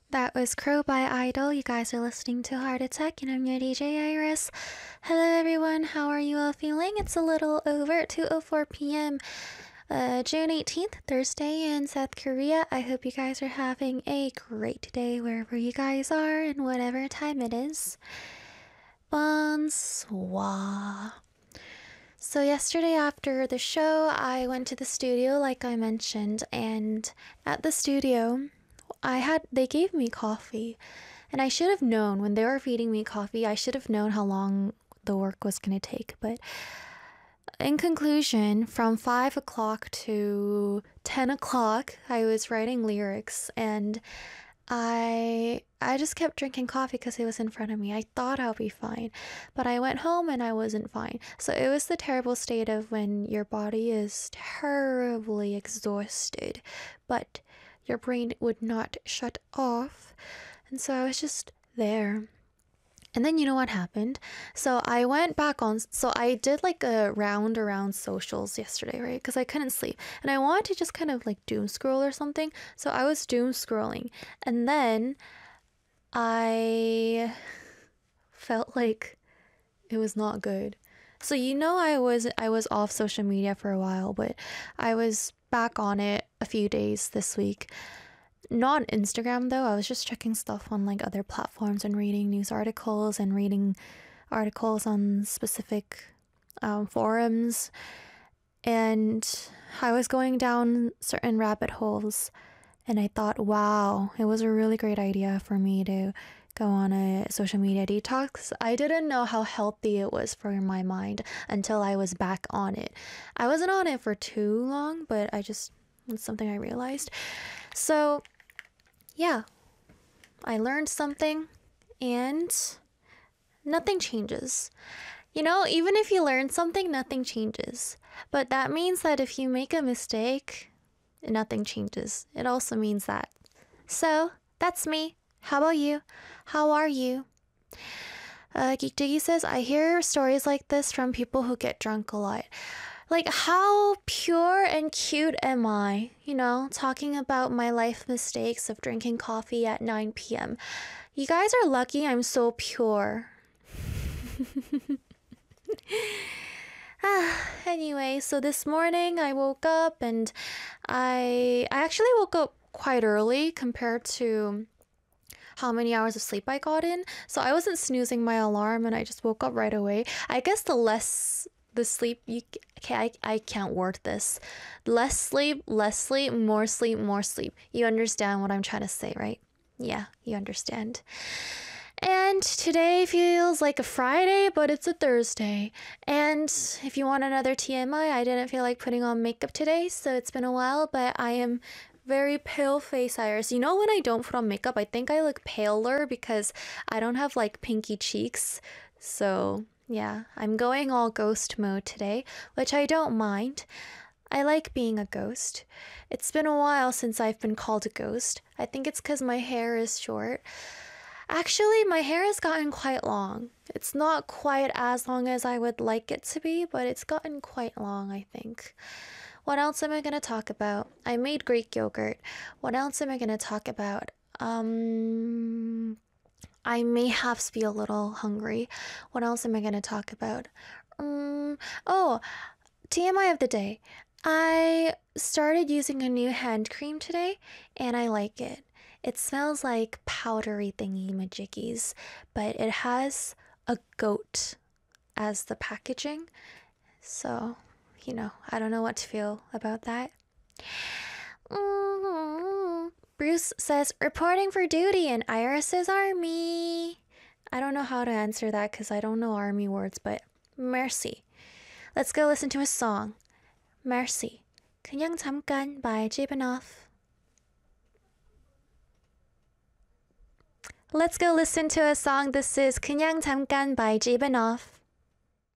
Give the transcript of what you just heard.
That was Crow by Idol. You guys are listening to Heart Attack, and I'm your DJ Iris. Hello, everyone. How are you all feeling? It's a little over 2:04 p.m. June 18th, Thursday in South Korea. I hope you guys are having a great day wherever you guys are and whatever time it is. Bonsoir. So yesterday after the show, I went to the studio like I mentioned, and at the studio, they gave me coffee, and I should have known when they were feeding me coffee, I should have known how long the work was going to take. But in conclusion, from 5 o'clock to 10 o'clock, I was writing lyrics, and I just kept drinking coffee because it was in front of me. I thought I'll be fine, but I went home and I wasn't fine. So it was the terrible state of when your body is terribly exhausted, but your brain would not shut off. And so I was just there. And then you know what happened? So I went back on, so I did like a round around socials yesterday, right? Because I couldn't sleep. And I wanted to just kind of like doom scroll or something. So I was doom scrolling. And then I felt like it was not good. So you know I was off social media for a while, but I was back on it a few days this week. Not Instagram though. I was just checking stuff on like other platforms and reading news articles and reading articles on specific forums. And I was going down certain rabbit holes, and I thought, wow, it was a really great idea for me to go on a social media detox. I didn't know how healthy it was for my mind until I was back on it. I wasn't on it for too long, but it's something I realized. So yeah, I learned something, and nothing changes. You know, even if you learn something, nothing changes. But that means that if you make a mistake, nothing changes. It also means that. So that's me. How about you? How are you? Geek Diggy says, I hear stories like this from people who get drunk a lot. Like, how pure and cute am I? You know, talking about my life mistakes of drinking coffee at 9 p.m. You guys are lucky I'm so pure. Anyway, so this morning I woke up, and I actually woke up quite early compared to how many hours of sleep I got in. So I wasn't snoozing my alarm, and I just woke up right away. I guess the sleep I can't word this. Less sleep, more sleep, more sleep. You understand what I'm trying to say, right? Yeah, you understand. And today feels like a Friday, but it's a Thursday. And if you want another TMI, I didn't feel like putting on makeup today, so it's been a while, but I am very pale face, Iris. You know, when I don't put on makeup, I think I look paler because I don't have like pinky cheeks. So yeah, I'm going all ghost mode today, which I don't mind. I like being a ghost. It's been a while since I've been called a ghost. I think it's because my hair is short. Actually, my hair has gotten quite long. It's not quite as long as I would like it to be, but it's gotten quite long, I think. What else am I going to talk about? I made Greek yogurt. What else am I going to talk about? I may have to be a little hungry. What else am I going to talk about? Oh, TMI of the day. I started using a new hand cream today, and I like it. It smells like powdery thingy majiggies, but it has a goat as the packaging. So, you know, I don't know what to feel about that. Bruce says, reporting for duty in Iris's army. I don't know how to answer that because I don't know army words, but merci. Let's go listen to a song. Merci. 그냥 잠깐 by Jibanoff. Let's go listen to a song. This is 그냥 잠깐 by Jibanoff.